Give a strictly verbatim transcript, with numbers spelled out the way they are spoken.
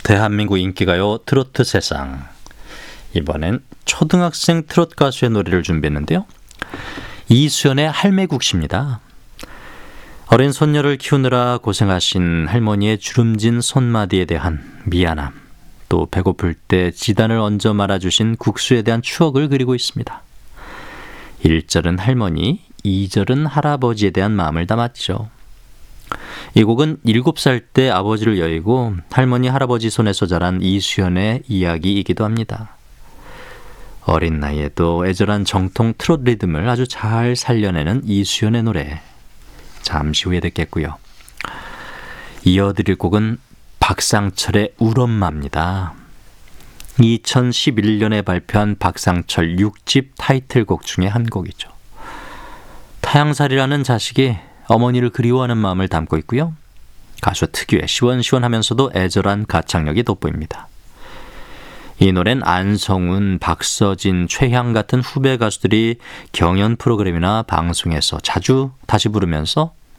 대한민국 인기가요 트로트 세상. 이번엔 초등학생 트로트 가수의 노래를 준비했는데요. 이수연의 할매국시입니다. 어린 손녀를 키우느라 고생하신 할머니의 주름진 손마디에 대한 미안함, 또 배고플 때 지단을 얹어 말아주신 국수에 대한 추억을 그리고 있습니다. 일 절은 할머니, 이 절은 할아버지에 대한 마음을 담았죠. 이 곡은 일곱 살 때 아버지를 여의고 할머니, 할아버지 손에서 자란 이수연의 이야기이기도 합니다. 어린 나이에도 애절한 정통 트롯 리듬을 아주 잘 살려내는 이수연의 노래, 잠시 후에 듣겠고요. 이어드릴 곡은 박상철의 울엄마입니다. 이천십일 년에 발표한 박상철 육 집 타이틀곡 중에 한 곡이죠. 타향살이라는 자식이 어머니를 그리워하는 마음을 담고 있고요. 가수 특유의 시원시원하면서도 애절한 가창력이 돋보입니다. 이 노래는 안성훈, 박서진, 최향 같은 후배 가수들이 경연 프로그램이나 방송에서 자주 다시 부르면서